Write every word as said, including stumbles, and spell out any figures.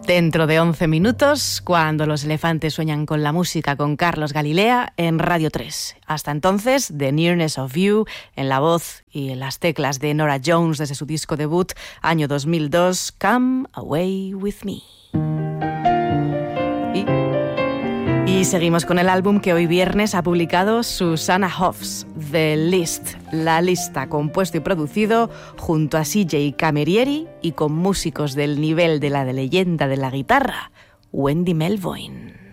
Dentro de once minutos, cuando los elefantes sueñan con la música con Carlos Galilea en Radio tres. Hasta entonces, The Nearness of You en la voz y en las teclas de Norah Jones desde su disco debut, año dos mil dos, Come Away With Me. Y... Y seguimos con el álbum que hoy viernes ha publicado Susanna Hoffs, The List, La Lista, compuesto y producido junto a C J Camerieri y con músicos del nivel de la de leyenda de la guitarra, Wendy Melvoin.